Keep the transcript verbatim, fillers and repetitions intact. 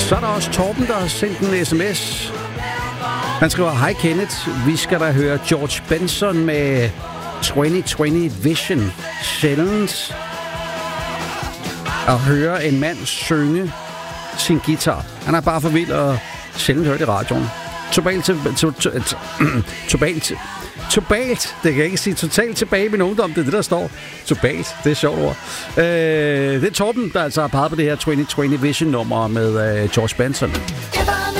Så er der også Torben, der har sendt en sms. Han skriver, hej Kenneth, vi skal da høre George Benson med tyve tyve Vision. Sjældent at høre en mand synge sin guitar. Han er bare for vild og sjældent hørt i radioen. Totalt til, to, to, to, totalt, totalt, det kan jeg ikke sige, totalt tilbage i min ungdom, det er det, der står. Totalt, det er et sjovt ord. Øh, det er Torben, der altså har peget på det her tyve tyve Vision-nummer med øh, George Benson.